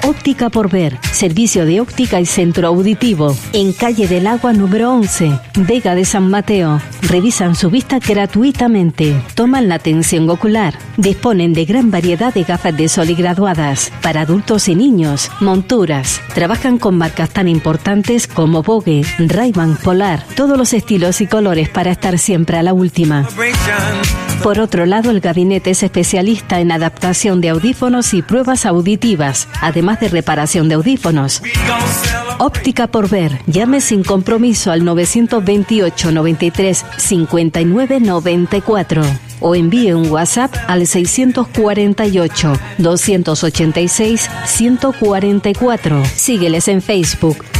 Óptica por Ver, servicio de óptica y centro auditivo, en Calle del Agua número 11, Vega de San Mateo. Revisan su vista gratuitamente, toman la tensión ocular, disponen de gran variedad de gafas de sol y graduadas, para adultos y niños, monturas. Trabajan con marcas tan importantes como Vogue, Ray-Ban, Polar, todos los estilos y colores para estar siempre a la última. Por otro lado, el gabinete es especialista en adaptación de audífonos y pruebas auditivas, además de reparación de audífonos. Óptica por Ver. Llame sin compromiso al 928 93 59 94 o envíe un WhatsApp al 648 286 144. Sígueles en Facebook,